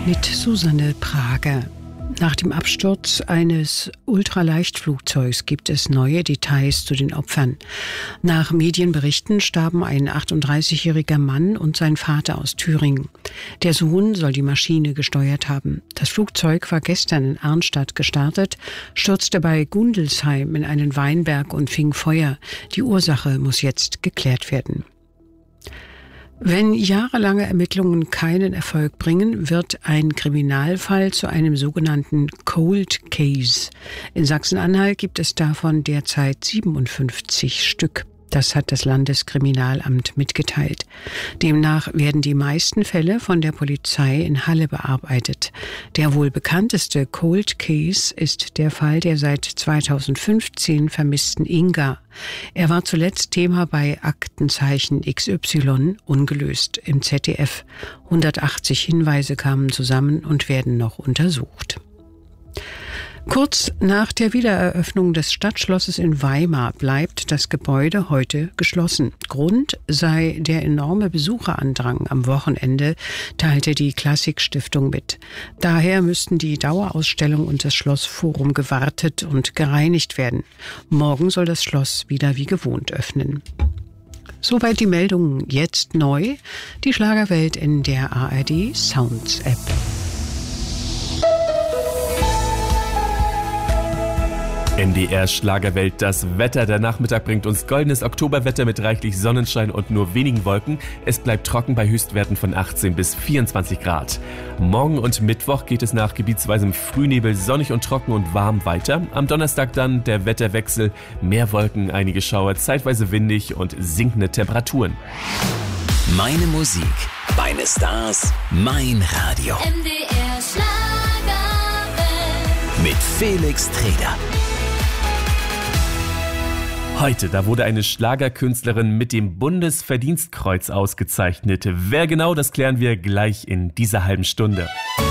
Mit Susanne Prager. Nach dem Absturz eines Ultraleichtflugzeugs gibt es neue Details zu den Opfern. Nach Medienberichten starben ein 38-jähriger Mann und sein Vater aus Thüringen. Der Sohn soll die Maschine gesteuert haben. Das Flugzeug war gestern in Arnstadt gestartet, stürzte bei Gundelsheim in einen Weinberg und fing Feuer. Die Ursache muss jetzt geklärt werden. Wenn jahrelange Ermittlungen keinen Erfolg bringen, wird ein Kriminalfall zu einem sogenannten Cold Case. In Sachsen-Anhalt gibt es davon derzeit 57 Stück. Das hat das Landeskriminalamt mitgeteilt. Demnach werden die meisten Fälle von der Polizei in Halle bearbeitet. Der wohl bekannteste Cold Case ist der Fall der seit 2015 vermissten Inga. Er war zuletzt Thema bei Aktenzeichen XY, ungelöst im ZDF. 180 Hinweise kamen zusammen und werden noch untersucht. Kurz nach der Wiedereröffnung des Stadtschlosses in Weimar bleibt das Gebäude heute geschlossen. Grund sei der enorme Besucherandrang am Wochenende, teilte die Klassik-Stiftung mit. Daher müssten die Dauerausstellung und das Schlossforum gewartet und gereinigt werden. Morgen soll das Schloss wieder wie gewohnt öffnen. Soweit die Meldungen. Jetzt neu die Schlagerwelt in der ARD Sounds App. NDR Schlagerwelt, das Wetter. Der Nachmittag bringt uns goldenes Oktoberwetter mit reichlich Sonnenschein und nur wenigen Wolken. Es bleibt trocken bei Höchstwerten von 18 bis 24 Grad. Morgen und Mittwoch geht es nach gebietsweisem Frühnebel sonnig und trocken und warm weiter. Am Donnerstag dann der Wetterwechsel. Mehr Wolken, einige Schauer, zeitweise windig und sinkende Temperaturen. Meine Musik, meine Stars, mein Radio. NDR Schlagerwelt. Mit Felix Treder. Heute, da wurde eine Schlagerkünstlerin mit dem Bundesverdienstkreuz ausgezeichnet. Wer genau, das klären wir gleich in dieser halben Stunde.